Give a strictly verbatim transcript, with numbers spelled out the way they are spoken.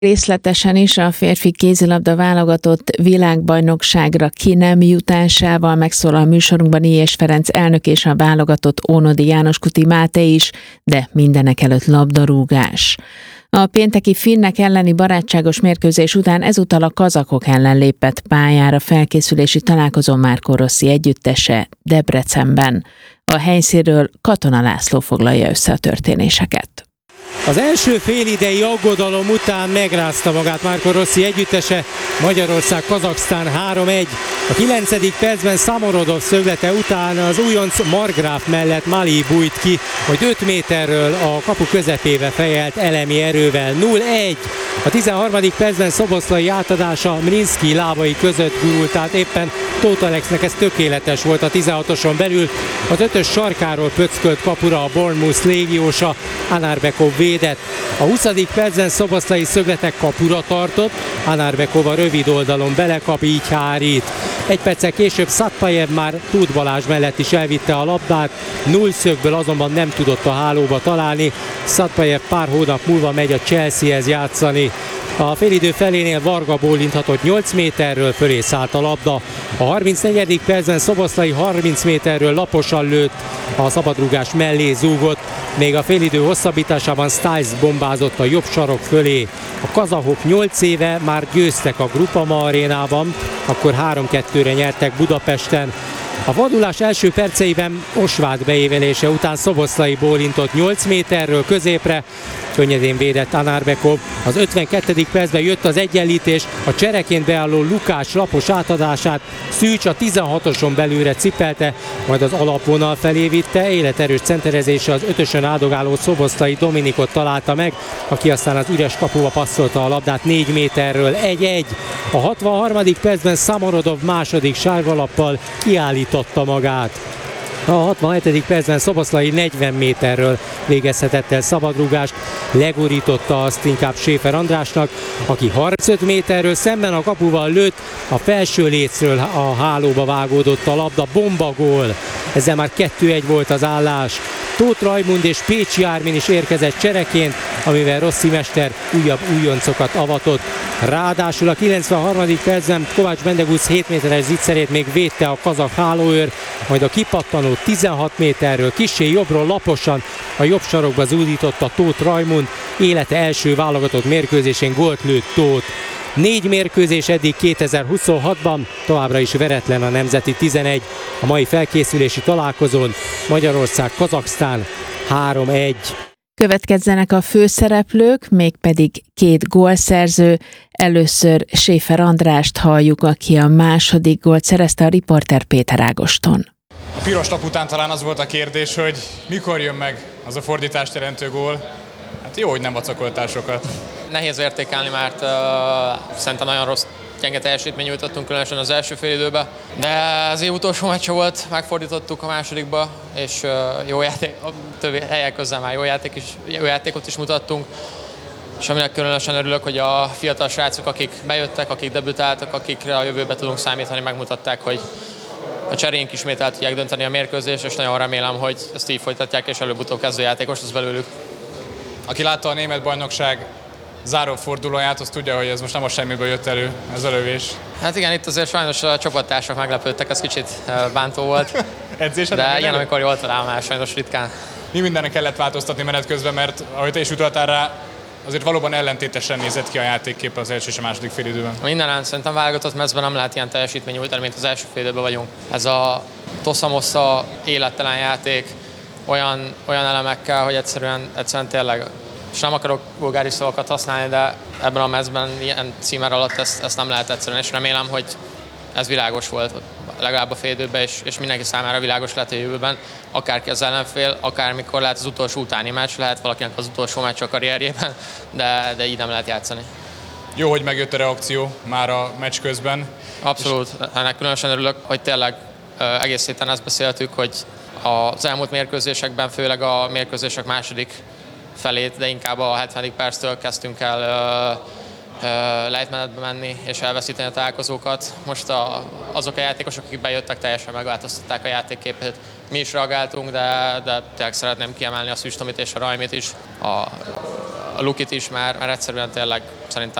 Részletesen is a férfi kézilabda válogatott világbajnokságra ki nem jutásával megszólal a műsorunkban Illyes Ferenc elnök és a válogatott Ónodi János Kuti Máté is, de mindenekelőtt labdarúgás. A pénteki finnek elleni barátságos mérkőzés után ezúttal a kazakok ellen lépett pályára felkészülési találkozón Marco Rossi együttese Debrecenben. A helyszínről Katona László foglalja össze a történéseket. Az első félidei aggodalom után megrázta magát Marco Rossi együttese, Magyarország-Kazaksztán három egy. A kilencedik percben Samorodov szöglete után az újonc Margráf mellett Mali bújt ki, hogy öt méterről a kapu közepébe fejelt elemi erővel. nulla egy. A tizenharmadik percben Szoboszlai átadása Mrinszky lábai között gurult, tehát éppen Tóth Alexnek ez tökéletes volt a tizenhatoson belül. Az ötös sarkáról pöckölt kapura a Bournemouth légiósa, Anarbekov védett. A huszadik percben Szoboszlai szögletek kapura tartott, Anarbekov a rövid oldalon belekap, így hárít. Egy perccel később Szatpajev már Tóth Balázs mellett is elvitte a labdát, null szögből azonban nem tudott a hálóba találni. Szatpajev pár hónap múlva megy a Chelseahez játszani. A félidő felénél Varga bólinthatott nyolc méterről, fölé szállt a labda. A harmincnegyedik percben Szoboszlai harminc méterről laposan lőtt, a szabadrúgás mellé zúgott, még a félidő hosszabbításában Stiles bombázott a jobb sarok fölé. A kazahok nyolc éve már győztek a Groupama arénában, akkor három kettőre nyertek Budapesten. A fordulás első perceiben Osváth beévelése után Szoboszlai bólintott nyolc méterről középre, könnyedén védett Anarbekov. Az ötvenkettedik percben jött az egyenlítés, a csereként beálló Lukács lapos átadását Szűcs a tizenhatoson belülre cipelte, majd az alapvonal felé vitte, életerős centerezése az ötösön áldogáló Szoboszlai Dominikot találta meg, aki aztán az üres kapuba passzolta a labdát négy méterről. egy egy. A hatvanharmadik percben Samorodov második sárgalappal kiállította magát. A hatvanhetedik percben Szoboszlai negyven méterről végezhetett el szabadrúgást, legurította azt inkább Schäfer Andrásnak, aki harmincöt méterről szemben a kapuval lőtt, a felső lécről a hálóba vágódott a labda, bomba gól. Ezzel már kettő egy volt az állás. Tóth Rajmund és Pécsi Ármin is érkezett csereként, amivel Rossi mester újabb újoncokat avatott. Ráadásul a kilencvenharmadik percben Kovács Bendegusz hét méteres zicserét még védte a kazak hálóőr, majd a kipattanó tizenhat méterről kissé jobbról laposan a jobb sarokba zúdította Tóth Rajmund, élete első válogatott mérkőzésén gólt lőtt Tóth. Négy mérkőzés eddig kétezer-huszonhatban, továbbra is veretlen a nemzeti tizenegy. A mai felkészülési találkozón Magyarország-Kazaksztán három egy. Következzenek a főszereplők, mégpedig két gólszerző. Először Schäfer Andrást halljuk, aki a második gólt szerezte, a riporter Péter Ágoston. A piros lap után talán az volt a kérdés, hogy mikor jön meg az a fordítást jelentő gól. Hát jó, hogy nem vacakoltál sokat. Nehéz értékelni, mert uh, szerintem nagyon rossz, gyenge teljesítmény nyújtottunk, különösen az első fél időben. De az év utolsó meccse volt, megfordítottuk a másodikba, és uh, jó játék, a többi helyek közben már jó, játék is, jó játékot is mutattunk. És aminek különösen örülök, hogy a fiatal srácok, akik bejöttek, akik debütáltak, akikre a jövőben tudunk számítani, megmutatták, hogy a cserénk ismét el tudják dönteni a mérkőzést, és nagyon remélem, hogy ezt így folytatják, és előbb-utóbb kezdőjátékos lesz belőlük. Aki látta a német bajnokság záró fordulóját, az tudja, hogy ez most nem a semmiből jött elő, ez a lövés. Hát igen, itt azért sajnos a csapattársak meglepődtek, ez kicsit bántó volt. Edzésen de nem ilyen, elő? amikor jól talál már sajnos ritkán. Mi mindenre kellett változtatni menet közben, mert ahogy te is utaltál rá, azért valóban ellentétesen nézett ki a játékkép az első és a második fél időben. Mindenen szerintem válogatott mezben nem lehet ilyen teljesítmény nyújtani, mint az első fél időben vagyunk. Ez a tosza-mossza élettelen játék olyan, olyan elemekkel, hogy egyszerűen, egyszerűen tényleg, és nem akarok vulgáris szavakat használni, de ebben a mezben ilyen címer alatt ezt, ezt nem lehet egyszerűen, és remélem, hogy ez világos volt legalább a fél időben, és, és mindenki számára világos lehet a jövőben, akárki az ellenfél, akármikor lehet az utolsó utáni meccs, lehet valakinek az utolsó meccs a karrierjében, de, de így nem lehet játszani. Jó, hogy megjött a reakció már a meccs közben. Abszolút, ennek különösen örülök, hogy tényleg egész héten ezt beszéltük, hogy az elmúlt mérkőzésekben, főleg a mérkőzések második felét, de inkább a hetvenedik perctől kezdtünk el lejtmenetbe menni és elveszíteni a találkozókat. Most a, azok a játékosok, akik bejöttek, teljesen megváltoztatták a játékképét. Mi is reagáltunk, de, de tényleg szeretném kiemelni a Szüstomit és a Rajmit is. A, a Lukit is, mert, mert egyszerűen tényleg szerintem